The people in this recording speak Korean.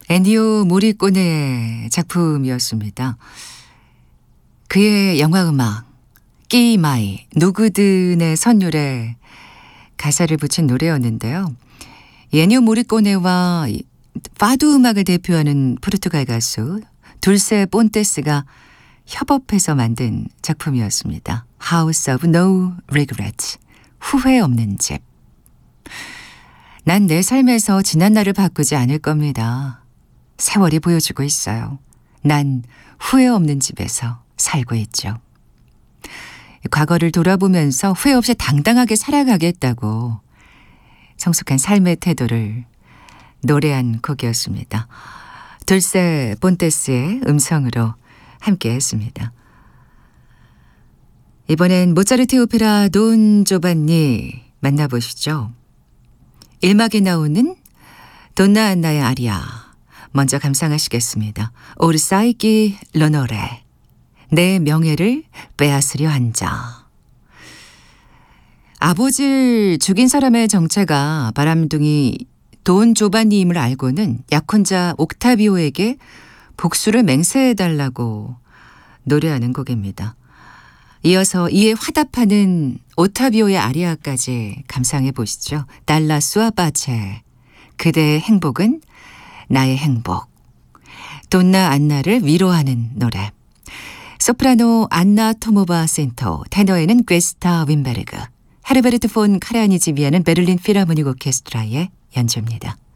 엔니오 모리꼬네의 작품이었습니다. 그의 영화음악 끼마이 누구든의 선율에 가사를 붙인 노래였는데요. 엔니오 모리꼬네와 파두 음악을 대표하는 포르투갈 가수 둘세 본테스가 협업해서 만든 작품이었습니다. House of No Regrets, 후회 없는 집. 난 내 삶에서 지난 날을 바꾸지 않을 겁니다. 세월이 보여주고 있어요. 난 후회 없는 집에서 살고 있죠. 과거를 돌아보면서 후회 없이 당당하게 살아가겠다고 성숙한 삶의 태도를 노래한 곡이었습니다. 둘세 본테스의 음성으로 함께 했습니다. 이번엔 모차르트 오페라 돈 조반니 만나보시죠. 1막에 나오는 돈나 안나의 아리아 먼저 감상하시겠습니다. 오르사이기 러너레 내 명예를 빼앗으려 한 자. 아버지를 죽인 사람의 정체가 바람둥이 돈 조반니임을 알고는 약혼자 옥타비오에게 복수를 맹세해달라고 노래하는 곡입니다. 이어서 이에 화답하는 오타비오의 아리아까지 감상해 보시죠. 달라스와 바체 그대의 행복은 나의 행복. 돈나 안나를 위로하는 노래. 소프라노 안나 토모바 센터, 테너에는 꿰스타 윈베르그, 헤르베르트 폰 카라니지비아는 베를린 필하모닉 오케스트라의 연주입니다.